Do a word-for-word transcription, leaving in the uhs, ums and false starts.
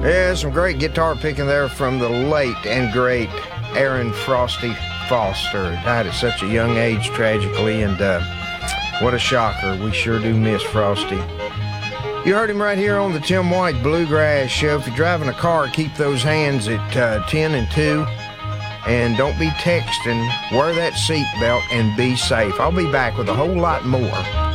Yeah, some great guitar picking there from the late and great Aaron Frosty Foster. Died at such a young age, tragically, and uh, what a shocker. We sure do miss Frosty. You heard him right here on the Tim White Bluegrass Show. If you're driving a car, keep those hands at uh, ten and two, and don't be texting. Wear that seatbelt and be safe. I'll be back with a whole lot more